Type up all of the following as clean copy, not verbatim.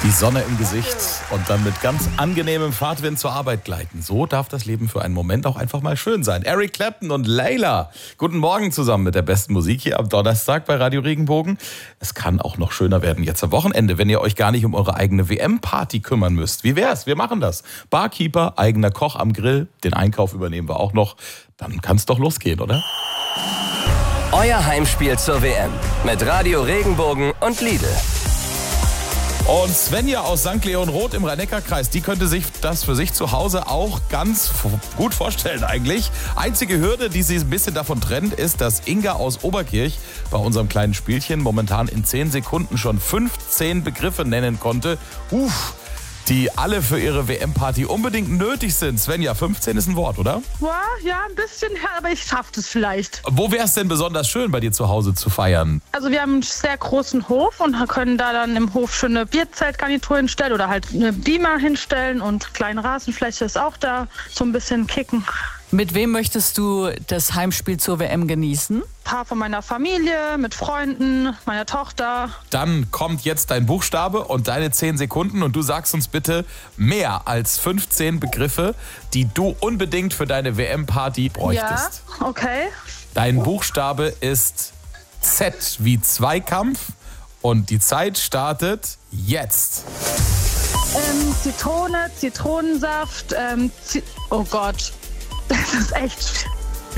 Die Sonne im Gesicht und dann mit ganz angenehmem Fahrtwind zur Arbeit gleiten. So darf das Leben für einen Moment auch einfach mal schön sein. Eric Clapton und Layla. Guten Morgen zusammen mit der besten Musik hier am Donnerstag bei Radio Regenbogen. Es kann auch noch schöner werden jetzt am Wochenende, wenn ihr euch gar nicht um eure eigene WM-Party kümmern müsst. Wie wär's? Wir machen das. Barkeeper, eigener Koch am Grill, den Einkauf übernehmen wir auch noch. Dann kann's doch losgehen, oder? Euer Heimspiel zur WM mit Radio Regenbogen und Lidl. Und Svenja aus St. Leon Roth im Rhein-Neckar-Kreis, die könnte sich das für sich zu Hause auch ganz gut vorstellen eigentlich. Einzige Hürde, die sie ein bisschen davon trennt, ist, dass Inga aus Oberkirch bei unserem kleinen Spielchen momentan in 10 Sekunden schon 15 Begriffe nennen konnte. Die alle für ihre WM-Party unbedingt nötig sind. Svenja, 15 ist ein Wort, oder? Ja, ein bisschen, aber ich schaff das vielleicht. Wo wäre es denn besonders schön, bei dir zu Hause zu feiern? Also wir haben einen sehr großen Hof und können da dann im Hof schon eine Bierzeltgarnitur hinstellen oder halt eine Beamer hinstellen und kleine Rasenfläche ist auch da, so ein bisschen kicken. Mit wem möchtest du das Heimspiel zur WM genießen? Ein paar von meiner Familie, mit Freunden, meiner Tochter. Dann kommt jetzt dein Buchstabe und deine 10 Sekunden und du sagst uns bitte mehr als 15 Begriffe, die du unbedingt für deine WM-Party bräuchtest. Ja, okay. Dein Buchstabe ist Z wie Zweikampf und die Zeit startet jetzt. Zitrone, Zitronensaft, oh Gott. Das ist echt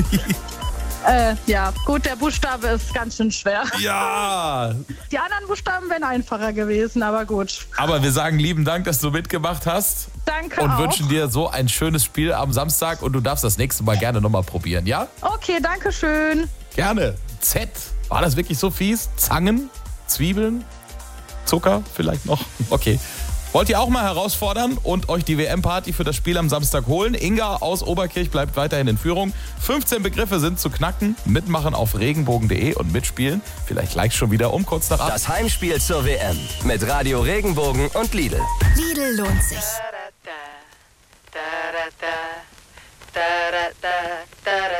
ja, gut, der Buchstabe ist ganz schön schwer. Ja! Die anderen Buchstaben wären einfacher gewesen, aber gut. Aber wir sagen lieben Dank, dass du mitgemacht hast. Danke und auch. wünschen dir so ein schönes Spiel am Samstag und du darfst das nächste Mal gerne nochmal probieren, ja? Okay, danke schön. Gerne. Z. War das wirklich so fies? Zangen? Zwiebeln? Zucker vielleicht noch? Okay. Wollt ihr auch mal herausfordern und euch die WM-Party für das Spiel am Samstag holen? Inga aus Oberkirch bleibt weiterhin in Führung. 15 Begriffe sind zu knacken. Mitmachen auf regenbogen.de und mitspielen. Vielleicht gleich schon wieder um kurz nach 8. Das Heimspiel zur WM mit Radio Regenbogen und Lidl. Lidl lohnt sich.